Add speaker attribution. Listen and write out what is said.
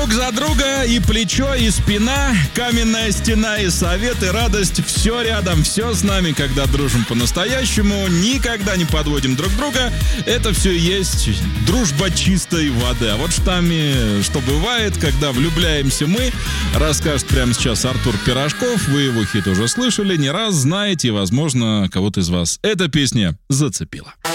Speaker 1: друг за друга, и плечо, и спина, каменная стена, и совет, и радость. Все рядом, все с нами, когда дружим по-настоящему, никогда не подводим друг друга. Это все и есть дружба чистой воды. А вот что бывает, когда влюбляемся мы, расскажет прямо сейчас Артур Пирожков. Вы его хит уже слышали, не раз знаете, и, возможно, кого-то из вас эта песня зацепила.